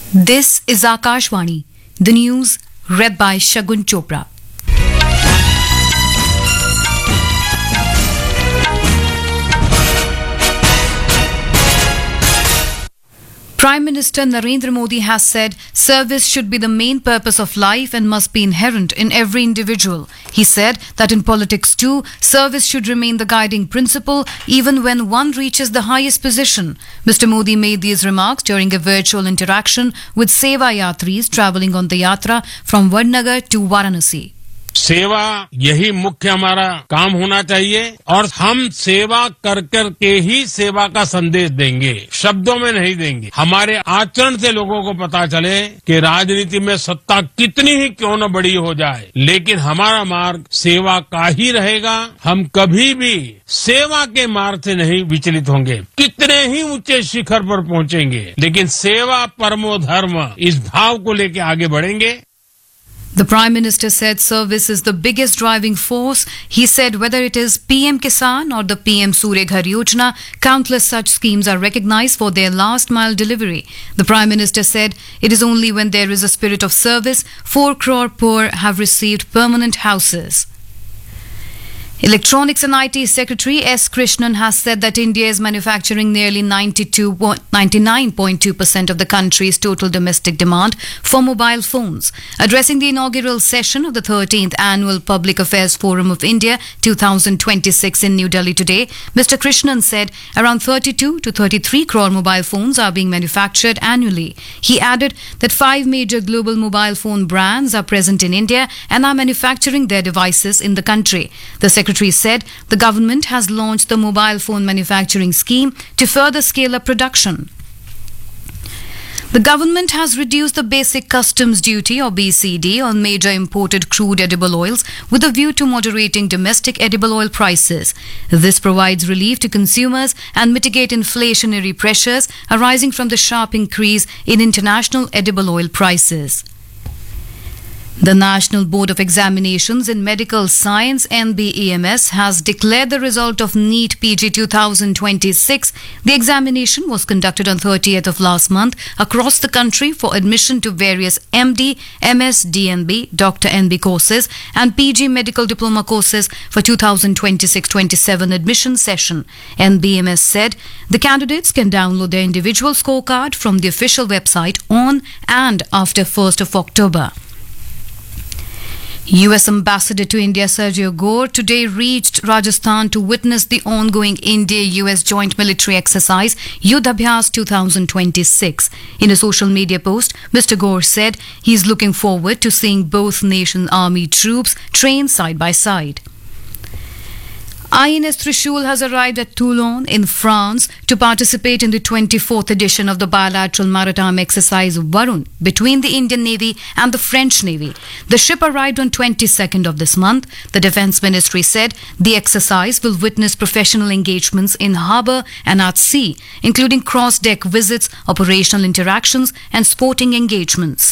This is Akashvani, the news read by Shagun Chopra. Prime Minister Narendra Modi has said service should be the main purpose of life and must be inherent in every individual. He said that in politics too, service should remain the guiding principle even when one reaches the highest position. Mr. Modi made these remarks during a virtual interaction with Seva Yatris travelling on the Yatra from Vadnagar to Varanasi. सेवा यही मुख्य हमारा काम होना चाहिए और हम सेवा कर कर के ही सेवा का संदेश देंगे, शब्दों में नहीं देंगे। हमारे आचरण से लोगों को पता चले कि राजनीति में सत्ता कितनी ही क्यों न बड़ी हो जाए, लेकिन हमारा मार्ग सेवा का ही रहेगा। हम कभी भी सेवा के मार्ग से नहीं विचलित होंगे। कितने ही ऊंचे शिखर पर पहुंचेंगे, लेकिन सेवा परमो धर्म इस भाव को लेकर आगे बढ़ेंगे। The Prime Minister said service is the biggest driving force. He said whether it is PM Kisan or the PM Surya Ghar Yojana, countless such schemes are recognized for their last mile delivery. The Prime Minister said it is only when there is a spirit of service 4 crore poor have received permanent houses. Electronics and IT Secretary S. Krishnan has said that India is manufacturing nearly 99.2% of the country's total domestic demand for mobile phones. Addressing the inaugural session of the 13th Annual Public Affairs Forum of India 2026 in New Delhi today, Mr. Krishnan said around 32 to 33 crore mobile phones are being manufactured annually. He added that 5 major global mobile phone brands are present in India and are manufacturing their devices in the country. The Secretary said the government has launched the mobile phone manufacturing scheme to further scale up production. The government has reduced the basic customs duty or BCD on major imported crude edible oils with a view to moderating domestic edible oil prices. This provides relief to consumers and mitigate inflationary pressures arising from the sharp increase in international edible oil prices. The National Board of Examinations in Medical Science (NBEMS) has declared the result of NEET PG 2026. The examination was conducted on 30th of last month across the country for admission to various MD, MS, DNB, Dr. NB courses and PG Medical Diploma courses for 2026-27 admission session. NBEMS said the candidates can download their individual scorecard from the official website on and after 1st of October. US Ambassador to India Sergio Gore today reached Rajasthan to witness the ongoing India-US joint military exercise Yudh Abhyas 2026. In a social media post, Mr. Gore said he is looking forward to seeing both nation army troops train side by side. INS Trishul has arrived at Toulon in France to participate in the 24th edition of the bilateral maritime exercise Varun between the Indian Navy and the French Navy. The ship arrived on 22nd of this month. The Defence Ministry said the exercise will witness professional engagements in harbour and at sea, including cross-deck visits, operational interactions and sporting engagements.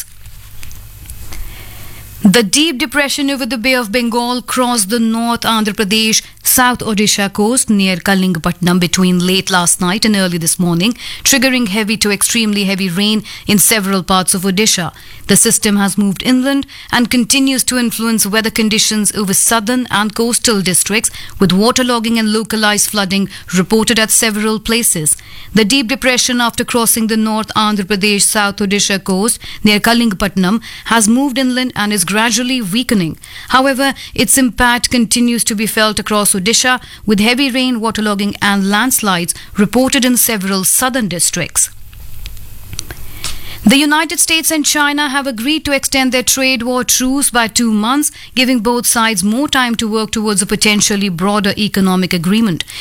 The deep depression over the Bay of Bengal crossed the North Andhra Pradesh, South Odisha coast near Kalingapatnam between late last night and early this morning, triggering heavy to extremely heavy rain in several parts of Odisha. The system has moved inland and continues to influence weather conditions over southern and coastal districts, with waterlogging and localized flooding reported at several places. The deep depression after crossing the North Andhra Pradesh, South Odisha coast near Kalingapatnam has moved inland and is gradually weakening. However, its impact continues to be felt across Odisha, with heavy rain, waterlogging and landslides reported in several southern districts. The United States and China have agreed to extend their trade war truce by 2 months, giving both sides more time to work towards a potentially broader economic agreement.